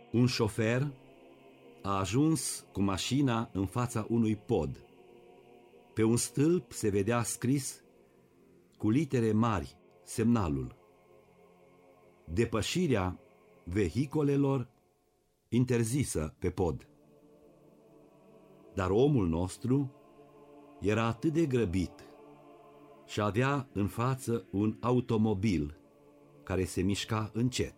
Un șofer a ajuns cu mașina în fața unui pod. Pe un stâlp se vedea scris cu litere mari semnalul: depășirea vehicolelor interzisă pe pod. Dar omul nostru era atât de grăbit și avea în față un automobil care se mișca încet.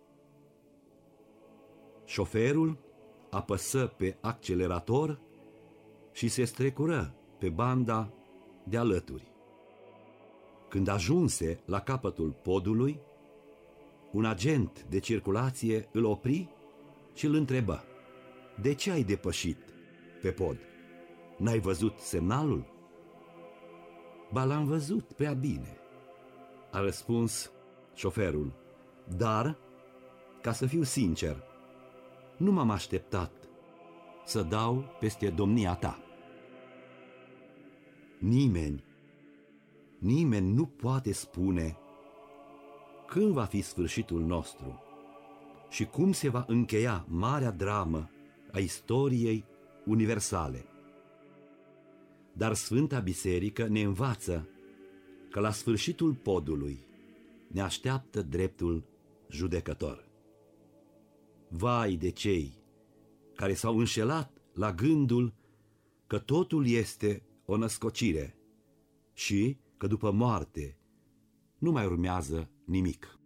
Șoferul apăsă pe accelerator și se strecură pe banda de alături. Când ajunse la capătul podului, un agent de circulație îl opri și îl întrebă: de ce ai depășit pe pod? N-ai văzut semnalul? Ba, l-am văzut prea bine, a răspuns șoferul, dar, ca să fiu sincer, nu m-am așteptat să dau peste domnia ta. Nimeni nu poate spune când va fi sfârșitul nostru și cum se va încheia marea dramă a istoriei universale. Dar Sfânta Biserică ne învață că la sfârșitul podului ne așteaptă dreptul judecător. Vai de cei care s-au înșelat la gândul că totul este o născocire și că după moarte nu mai urmează nimic.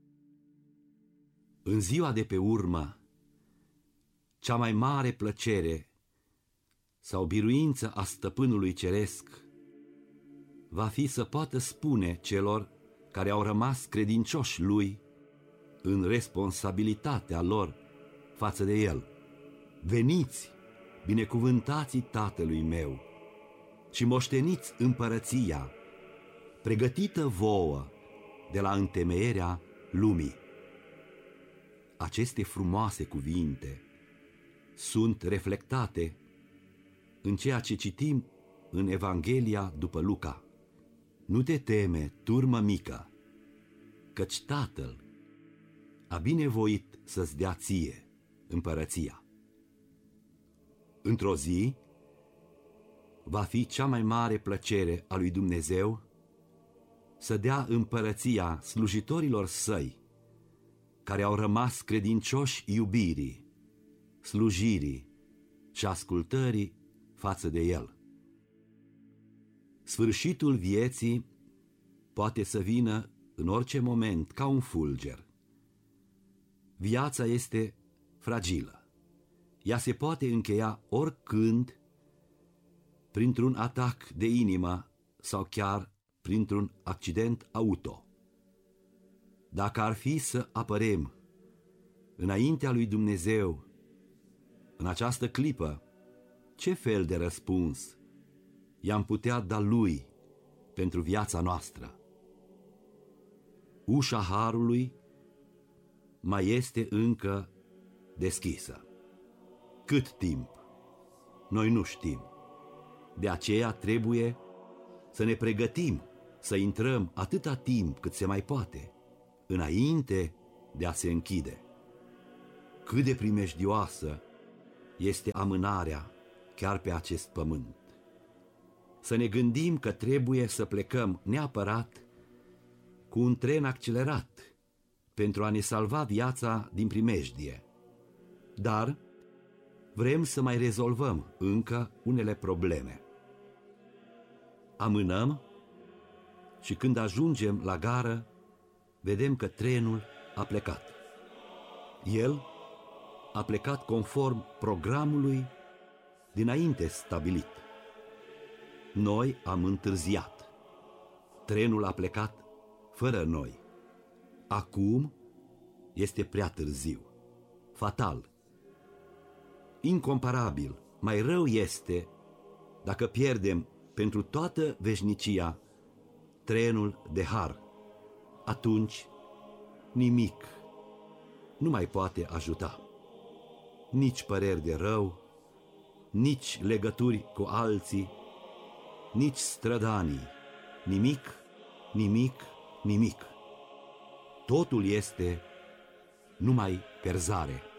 În ziua de pe urmă, cea mai mare plăcere sau biruință a Stăpânului Ceresc va fi să poată spune celor care au rămas credincioși Lui în responsabilitatea lor față de El: veniți, binecuvântații Tatălui meu, și moșteniți împărăția pregătită vouă de la întemeierea lumii. Aceste frumoase cuvinte sunt reflectate în ceea ce citim în Evanghelia după Luca: nu te teme, turmă mică, căci Tatăl a binevoit să-ți dea ție împărăția. Într-o zi va fi cea mai mare plăcere a lui Dumnezeu să dea împărăția slujitorilor săi care au rămas credincioși iubirii, slujirii și ascultării față de El. Sfârșitul vieții poate să vină în orice moment ca un fulger. Viața este fragilă. Ea se poate încheia oricând, printr-un atac de inimă sau chiar printr-un accident auto. Dacă ar fi să apărem înaintea lui Dumnezeu în această clipă, ce fel de răspuns i-am putea da Lui pentru viața noastră? Ușa Harului mai este încă deschisă. Cât timp? Noi nu știm. De aceea trebuie să ne pregătim să intrăm atâta timp cât se mai poate, înainte de a se închide. Cât de primejdioasă este amânarea chiar pe acest pământ. Să ne gândim că trebuie să plecăm neapărat cu un tren accelerat pentru a ne salva viața din primejdie. Dar vrem să mai rezolvăm încă unele probleme. Amânăm și când ajungem la gară, vedem că trenul a plecat. El a plecat conform programului dinainte stabilit. Noi am întârziat. Trenul a plecat fără noi. Acum este prea târziu. Fatal. Incomparabil, mai rău este dacă pierdem pentru toată veșnicia trenul de har. Atunci nimic nu mai poate ajuta. Nici păreri de rău, nici legături cu alții, nici strădanii. Nimic, nimic, nimic. Totul este numai perzare.